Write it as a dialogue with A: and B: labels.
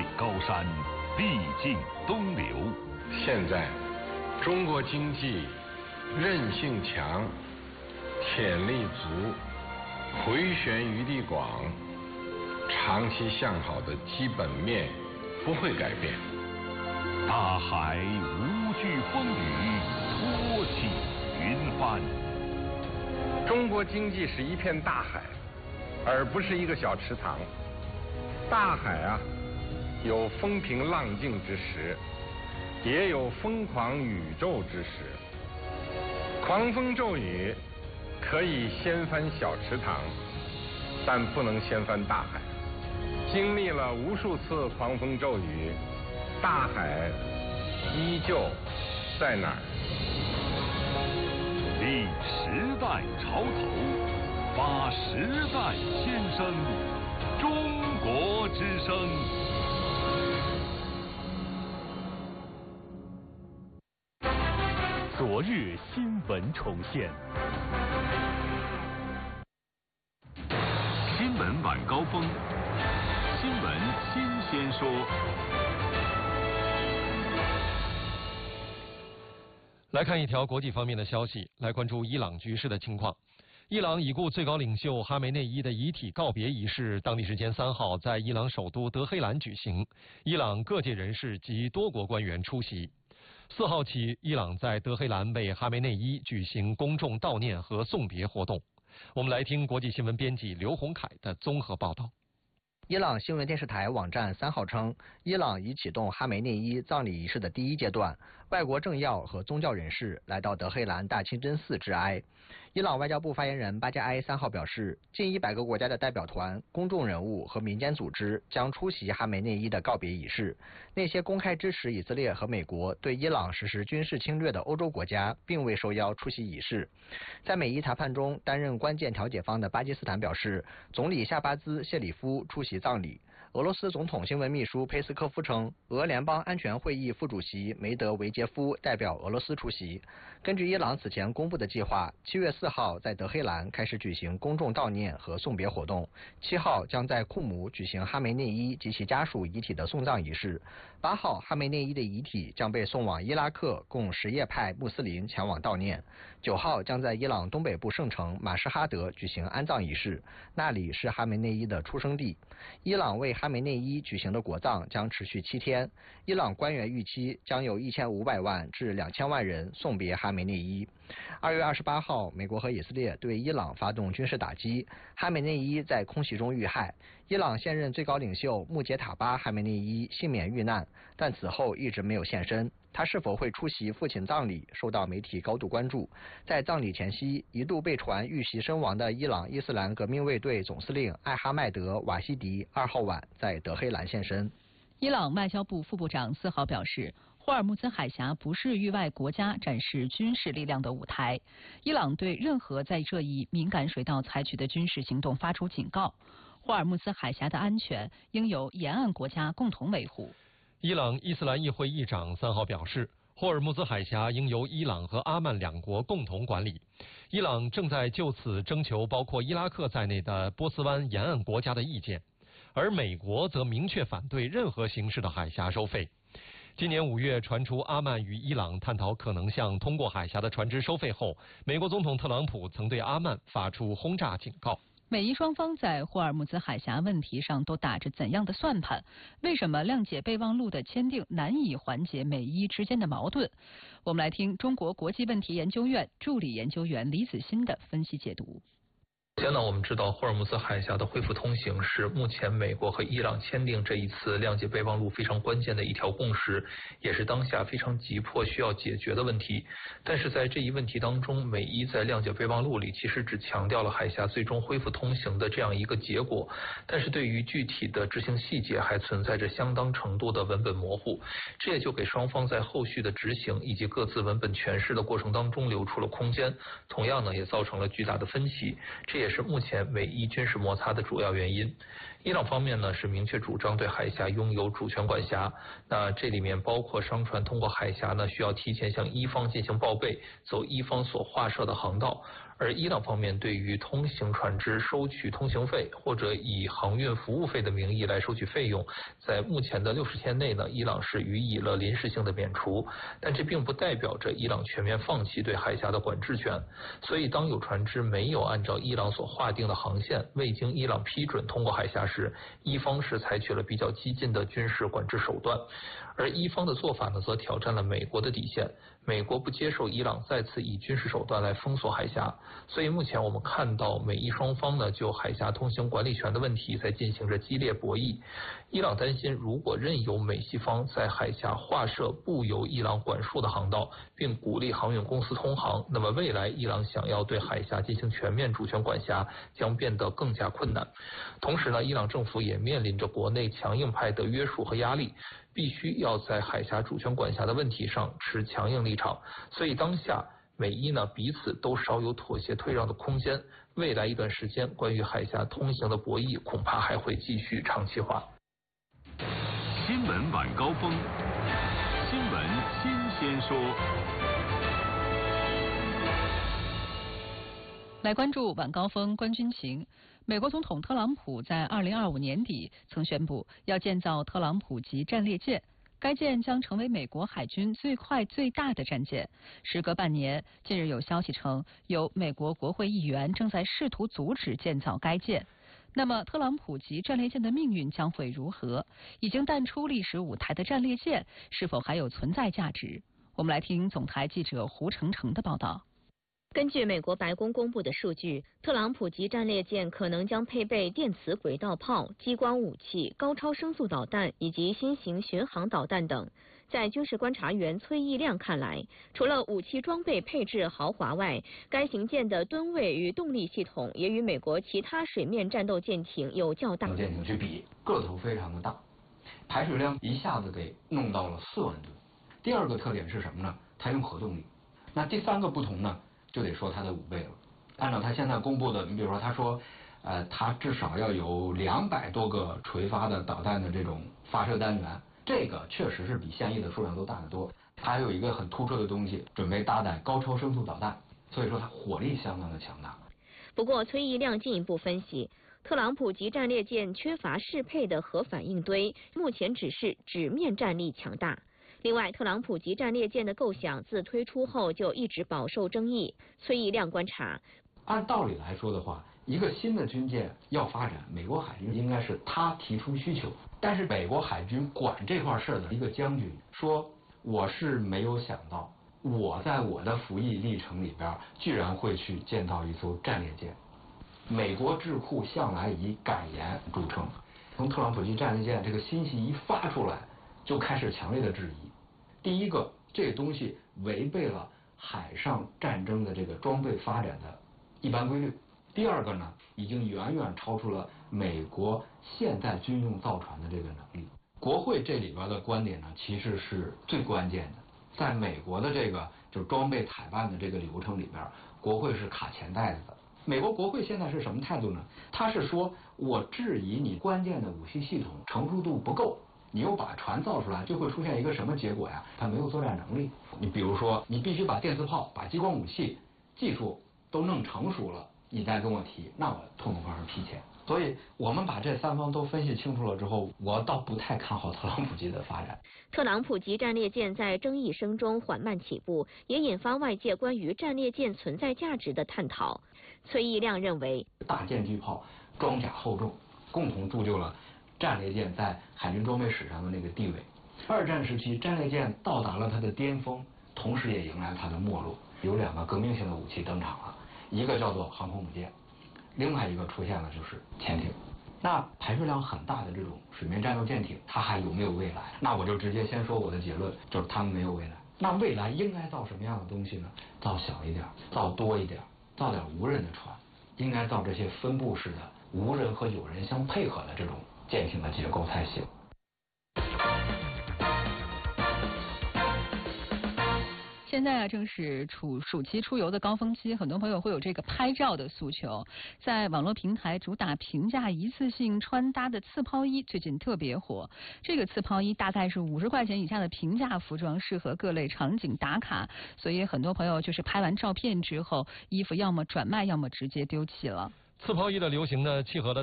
A: 畏高山，毕竟东流。
B: 现在，中国经济韧性强，潜力足，回旋余地广，长期向好的基本面不会改变。
A: 大海无惧风雨，托起云帆。
B: 中国经济是一片大海，而不是一个小池塘。大海啊，有风平浪静之时，也有疯狂宇宙之时。狂风骤雨可以掀翻小池塘，但不能掀翻大海。经历了无数次狂风骤雨，大海依旧在哪儿？
A: 立时代潮头，发时代先声，中国之声。昨日新闻重现，新闻晚高峰，新闻新鲜说。
C: 来看一条国际方面的消息，来关注伊朗局势的情况。伊朗已故最高领袖哈梅内伊的遗体告别仪式，当地时间3号在伊朗首都德黑兰举行，伊朗各界人士及多国官员出席。4号起，伊朗在德黑兰为哈梅内伊举行公众悼念和送别活动。我们来听国际新闻编辑刘洪凯的综合报道。
D: 伊朗新闻电视台网站3号称，伊朗已启动哈梅内伊葬礼仪式的第1阶段，外国政要和宗教人士来到德黑兰大清真寺致哀。伊朗外交部发言人巴加埃3号表示，近100个国家的代表团、公众人物和民间组织将出席哈梅内伊的告别仪式。那些公开支持以色列和美国对伊朗实施军事侵略的欧洲国家并未受邀出席仪式。在美伊谈判中担任关键调解方的巴基斯坦表示，总理夏巴兹·谢里夫出席葬礼。俄罗斯总统新闻秘书佩斯科夫称，俄联邦安全会议副主席梅德韦杰夫代表俄罗斯出席。根据伊朗此前公布的计划，7月4号在德黑兰开始举行公众悼念和送别活动，7号将在库姆举行哈梅内伊及其家属遗体的送葬仪式，8号哈梅内伊的遗体将被送往伊拉克，供什叶派穆斯林前往悼念，9号将在伊朗东北部圣城马什哈德举行安葬仪式，那里是哈梅内伊的出生地。伊朗为哈梅内伊举行的国葬将持续7天，伊朗官员预期将有1500万至2000万人送别哈梅内伊。2月28号，美国和以色列对伊朗发动军事打击，哈梅内伊在空袭中遇害。伊朗现任最高领袖穆杰塔巴·哈梅内伊幸免遇难，但此后一直没有现身。他是否会出席父亲葬礼，受到媒体高度关注。在葬礼前夕，一度被传遇袭身亡的伊朗伊斯兰革命卫队总司令艾哈迈德·瓦西迪2号晚在德黑兰现身。
E: 伊朗外交部副部长4号表示，霍尔木兹海峡不是域外国家展示军事力量的舞台。伊朗对任何在这一敏感水道采取的军事行动发出警告。霍尔木兹海峡的安全应由沿岸国家共同维护。
C: 伊朗伊斯兰议会议长3号表示，霍尔木兹海峡应由伊朗和阿曼2国共同管理。伊朗正在就此征求包括伊拉克在内的波斯湾沿岸国家的意见，而美国则明确反对任何形式的海峡收费。今年5月传出阿曼与伊朗探讨可能向通过海峡的船只收费后，美国总统特朗普曾对阿曼发出轰炸警告。
E: 美伊双方在霍尔木兹海峡问题上都打着怎样的算盘？为什么谅解备忘录的签订难以缓解美伊之间的矛盾？我们来听中国国际问题研究院助理研究员李子欣的分析解读。
F: 首先呢，我们知道霍尔木兹海峡的恢复通行是目前美国和伊朗签订这一次谅解备忘录非常关键的一条共识，也是当下非常急迫需要解决的问题。但是在这一问题当中，美伊在谅解备忘录里其实只强调了海峡最终恢复通行的这样一个结果，但是对于具体的执行细节还存在着相当程度的文本模糊，这也就给双方在后续的执行以及各自文本诠释的过程当中留出了空间，同样呢也造成了巨大的分歧，这也是目前美伊军事摩擦的主要原因。 伊朗方面呢是明确主张对海峡拥有主权管辖，那这里面包括商船通过海峡呢需要提前向伊方进行报备，走伊方所划设的航道。而伊朗方面对于通行船只收取通行费，或者以航运服务费的名义来收取费用，在目前的60天内呢，伊朗是予以了临时性的免除，但这并不代表着伊朗全面放弃对海峡的管制权。所以当有船只没有按照伊朗所划定的航线，未经伊朗批准通过海峡时，伊方是采取了比较激进的军事管制手段。而伊方的做法呢，则挑战了美国的底线。美国不接受伊朗再次以军事手段来封锁海峡，所以目前我们看到美伊双方呢就海峡通行管理权的问题在进行着激烈博弈。伊朗担心，如果任由美西方在海峡划设不由伊朗管束的航道，并鼓励航运公司通航，那么未来伊朗想要对海峡进行全面主权管辖将变得更加困难。同时呢，伊朗政府也面临着国内强硬派的约束和压力，必须要在海峡主权管辖的问题上持强硬立场，所以当下美伊呢彼此都少有妥协退让的空间。未来一段时间，关于海峡通行的博弈恐怕还会继续长期化。
A: 新闻晚高峰，新闻新鲜说。
E: 来关注晚高峰关军情。美国总统特朗普在2025年底曾宣布要建造特朗普级战列舰，该舰将成为美国海军最快最大的战舰。时隔半年，近日有消息称，有美国国会议员正在试图阻止建造该舰。那么，特朗普级战列舰的命运将会如何？已经淡出历史舞台的战列舰是否还有存在价值？我们来听总台记者胡成成的报道。
G: 根据美国白宫公布的数据，特朗普级战列舰可能将配备电磁轨道炮、激光武器、高超声速导弹以及新型巡航导弹等。在军事观察员崔义亮看来，除了武器装备配置豪华外，该型舰的吨位与动力系统也与美国其他水面战斗舰艇有较大
H: 舰艇去比，个头非常的大，排水量一下子给弄到了4万吨。第二个特点是什么呢？它用核动力。那第三个不同呢，就得说它的5倍了。按照它现在公布的，你比如说他说，它至少要有200多个垂发的导弹的这种发射单元，这个确实是比现役的数量都大得多。它还有一个很突出的东西，准备搭载高超声速导弹，所以说它火力相当的强大。
G: 不过，崔义亮进一步分析，特朗普级战列舰缺乏适配的核反应堆，目前只是纸面战力强大。另外，特朗普级战列舰的构想自推出后就一直饱受争议。崔义亮观察，
H: 按道理来说的话，一个新的军舰要发展，美国海军应该是他提出需求，但是美国海军管这块事儿的一个将军说，我是没有想到，我在我的服役历程里边居然会去建造一艘战列舰。美国智库向来以敢言著称，从特朗普级战列舰这个信息一发出来，就开始强烈的质疑。第一个，这个东西违背了海上战争的这个装备发展的一般规律。第二个呢，已经远远超出了美国现在军用造船的这个能力。国会这里边的观点呢，其实是最关键的。在美国的这个就是装备采办的这个流程里边，国会是卡钱袋子的。美国国会现在是什么态度呢？他是说，我质疑你关键的武器系统成熟度不够。你又把船造出来，就会出现一个什么结果呀？它没有作战能力。你比如说，你必须把电磁炮、把激光武器技术都弄成熟了，你再跟我提，那我痛痛快快批钱。所以我们把这3方都分析清楚了之后，我倒不太看好特朗普级的发展。
G: 特朗普级战列舰在争议声中缓慢起步，也引发外界关于战列舰存在价值的探讨。崔义亮认为，
H: 大舰巨炮、装甲厚重，共同铸就了战列舰在海军装备史上的那个地位。2战时期，战列舰到达了它的巅峰，同时也迎来了它的没落。有2个革命性的武器登场了，一个叫做航空母舰，另外一个出现了就是潜艇。那排水量很大的这种水面战斗舰艇，它还有没有未来？那我就直接先说我的结论，就是它们没有未来。那未来应该造什么样的东西呢？造小一点，造多一点，造点无人的船，应该造这些分布式的无人和有人相配合的这种舰艇的结构才行。
E: 现在正是暑期出游的高峰期，很多朋友会有这个拍照的诉求。在网络平台主打平价一次性穿搭的刺抛衣最近特别火。这个刺抛衣大概是50块钱以下的平价服装，适合各类场景打卡，所以很多朋友就是拍完照片之后，衣服要么转卖，要么直接丢弃了。
C: 刺抛衣的流行呢，契合了